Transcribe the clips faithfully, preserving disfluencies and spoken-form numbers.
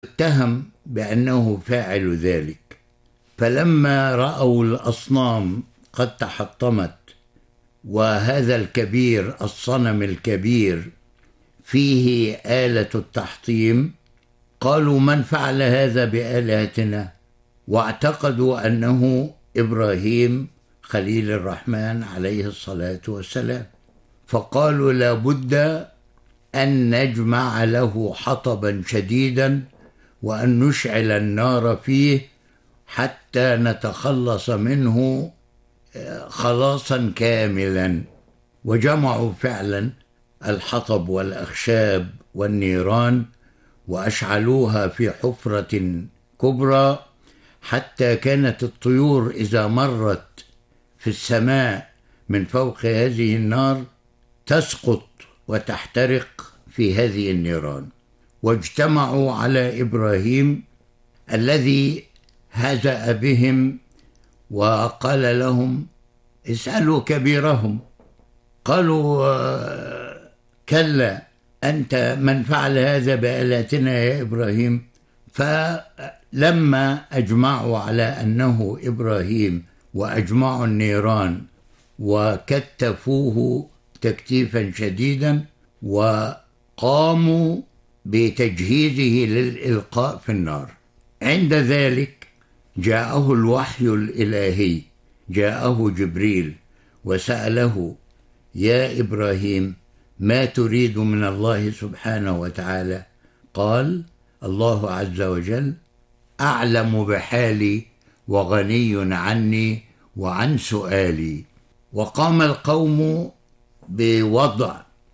اتهم بأنه فاعل ذلك. فلما رأوا الأصنام قد تحطمت وهذا الكبير الصنم الكبير فيه آلة التحطيم، قالوا: من فعل هذا بآلهتنا؟ واعتقدوا أنه إبراهيم خليل الرحمن عليه الصلاة والسلام، فقالوا: لا بد أن نجمع له حطبا شديدا وأن نشعل النار فيه حتى نتخلص منه خلاصا كاملا. وجمعوا فعلا الحطب والأخشاب والنيران وأشعلوها في حفرة كبرى، حتى كانت الطيور إذا مرت في السماء من فوق هذه النار تسقط وتحترق في هذه النيران. واجتمعوا على إبراهيم الذي هزأ بهم وقال لهم: اسألوا كبيرهم. قالوا: كلا، أنت من فعل هذا بآلاتنا يا إبراهيم؟ فلما أجمعوا على أنه إبراهيم وأجمعوا النيران وكتفوه تكتيفا شديدا وقاموا بتجهيزه للإلقاء في النار. عند ذلك جاءه الوحي الإلهي، جاءه جبريل وسأله: يا إبراهيم، ما تريد من الله سبحانه وتعالى؟ قال: الله عز وجل أعلم بحالي وغني عني وعن سؤالي. وقام القوم بوضع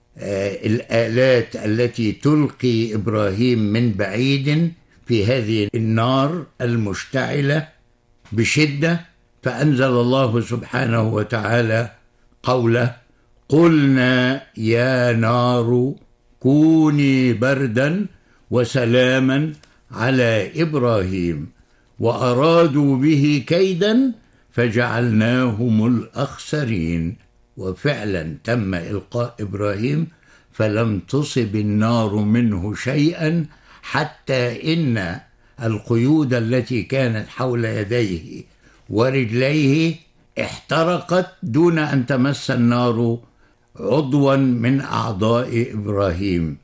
الآلات التي تلقي إبراهيم من بعيد في هذه النار المشتعلة بشدة. فأنزل الله سبحانه وتعالى قوله: قلنا يا نار كوني بردا وسلاما على إبراهيم وأرادوا به كيدا فجعلناهم الأخسرين. وفعلا تم إلقاء إبراهيم فلم تصب النار منه شيئا، حتى إن القيود التي كانت حول يديه ورجليه احترقت دون أن تمس النار عضوا من أعضاء إبراهيم.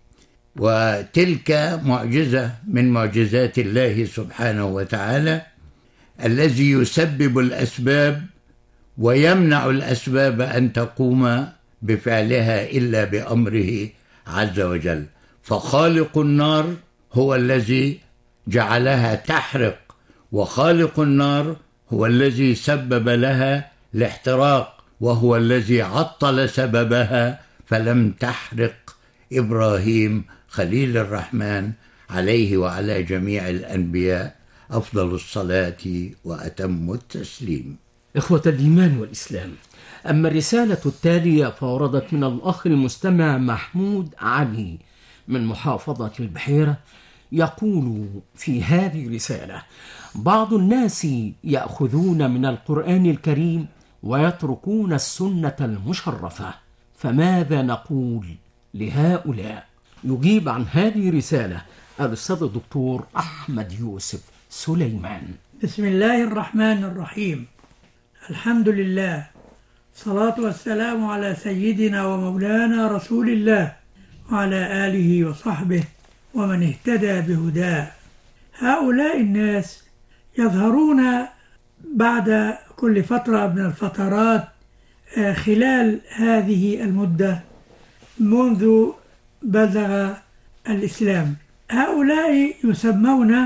وتلك معجزة من معجزات الله سبحانه وتعالى، الذي يسبب الأسباب ويمنع الأسباب أن تقوم بفعلها إلا بأمره عز وجل. فخالق النار هو الذي جعلها تحرق، وخالق النار هو الذي سبب لها الاحتراق، وهو الذي عطل سببها فلم تحرق إبراهيم خليل الرحمن عليه وعلى جميع الأنبياء أفضل الصلاة وأتم التسليم. إخوة الإيمان والإسلام، أما الرسالة التالية فوردت من الأخ المستمع محمود علي من محافظة البحيرة، يقول في هذه الرسالة: بعض الناس يأخذون من القرآن الكريم ويتركون السنة المشرفة، فماذا نقول لهؤلاء؟ يجيب عن هذه الرسالة الأستاذ الدكتور أحمد يوسف سليمان. بسم الله الرحمن الرحيم. الحمد لله، الصلاة والسلام على سيدنا ومولانا رسول الله وعلى آله وصحبه ومن اهتدى بهداه. هؤلاء الناس يظهرون بعد كل فترة من الفترات خلال هذه المدة منذ بزغ الإسلام. هؤلاء يسمون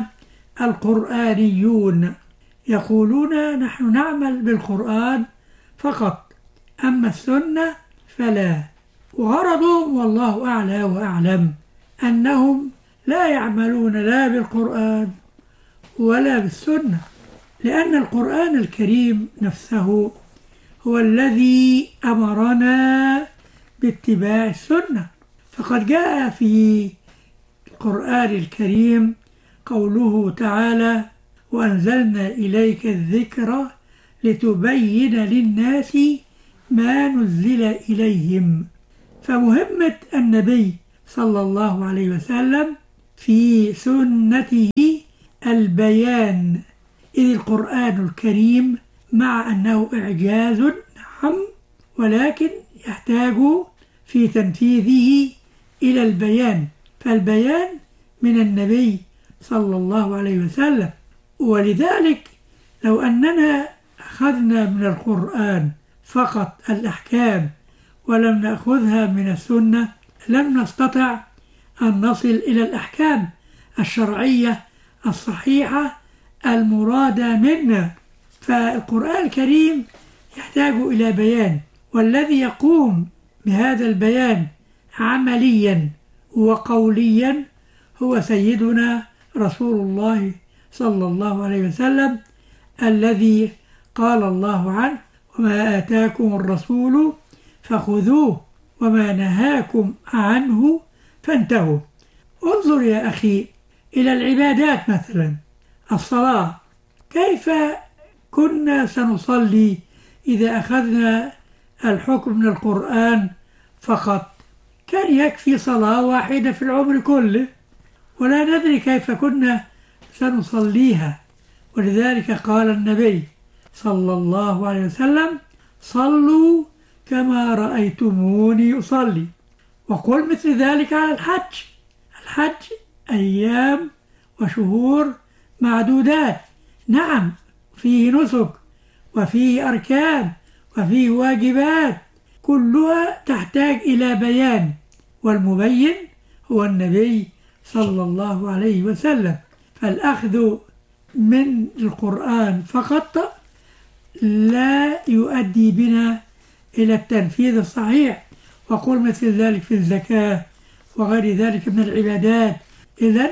القرآنيون، يقولون نحن نعمل بالقرآن فقط، أما السنة فلا. وغرضهم والله أعلى وأعلم أنهم لا يعملون لا بالقرآن ولا بالسنة، لأن القرآن الكريم نفسه هو الذي أمرنا باتباع السنة. فقد جاء في القرآن الكريم قوله تعالى: وأنزلنا إليك الذكر لتبين للناس ما نزل إليهم. فمهمة النبي صلى الله عليه وسلم في سنته البيان، إذ القرآن الكريم مع أنه إعجاز نعم، ولكن يحتاج في تنفيذه إلى البيان، فالبيان من النبي صلى الله عليه وسلم. ولذلك لو أننا أخذنا من القرآن فقط الأحكام ولم نأخذها من السنة لم نستطع أن نصل إلى الأحكام الشرعية الصحيحة المرادة منا. فالقرآن الكريم يحتاج إلى بيان، والذي يقوم بهذا البيان عمليا وقوليا هو سيدنا رسول الله صلى الله عليه وسلم، الذي قال الله عنه: وما آتاكم الرسول فخذوه وما نهاكم عنه فانتهوا. انظر يا أخي إلى العبادات، مثلا الصلاة، كيف كنا سنصلي إذا أخذنا الحكم من القرآن فقط؟ كان يكفي صلاة واحدة في العمر كله، ولا ندري كيف كنا سنصليها. ولذلك قال النبي صلى الله عليه وسلم: صلوا كما رأيتموني أصلي. وقل مثل ذلك على الحج. الحج أيام وشهور معدودات، نعم فيه نسك وفيه أركان وفيه واجبات، كلها تحتاج إلى بيان، والمبين هو النبي صلى الله عليه وسلم. فالأخذ من القرآن فقط لا يؤدي بنا إلى التنفيذ الصحيح. وقل مثل ذلك في الزكاة وغير ذلك من العبادات. إذن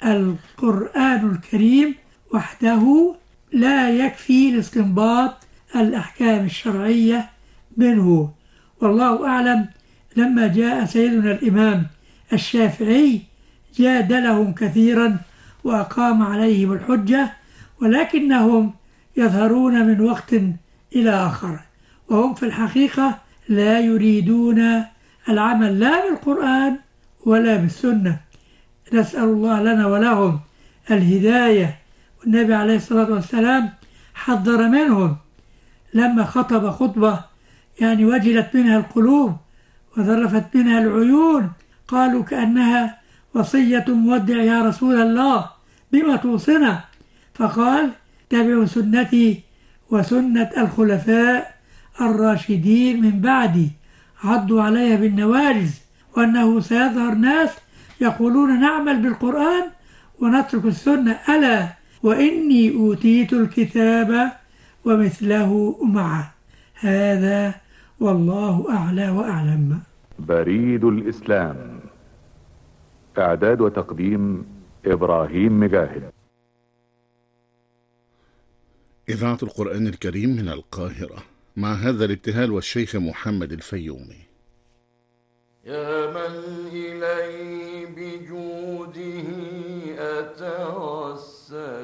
القرآن الكريم وحده لا يكفي لاستنباط الأحكام الشرعية منه. والله أعلم. لما جاء سيدنا الإمام الشافعي جادلهم كثيرا وأقام عليهم الحجة، ولكنهم يظهرون من وقت إلى آخر، وهم في الحقيقة لا يريدون العمل لا بالقرآن ولا بالسنة. نسأل الله لنا ولهم الهداية. والنبي عليه الصلاة والسلام حذر منهم لما خطب خطبة يعني وجلت منها القلوب وذرفت منها العيون، قالوا كأنها وصية مودع يا رسول الله، بما توصنا؟ فقال: تبعوا سنتي وسنة الخلفاء الراشدين من بعدي، عضوا عليها بالنواجذ، وأنه سيظهر ناس يقولون نعمل بالقرآن ونترك السنة، ألا وإني أوتيت الكتاب ومثله معه. هذا والله أعلى وأعلم. بريد الإسلام، إعداد وتقديم إبراهيم مجاهد. إذاعة القرآن الكريم من القاهرة، مع هذا الابتهال والشيخ محمد الفيومي. يا من إليه بجوده أتوسل